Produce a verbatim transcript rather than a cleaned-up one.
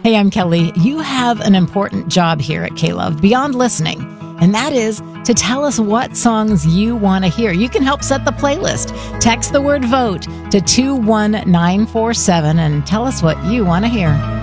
Hey, I'm Kelly. You have an important job here at K-Love beyond listening, and that is to tell us what songs you want to hear. You can help set the playlist. Text the word VOTE to two one nine four seven and tell us what you want to hear.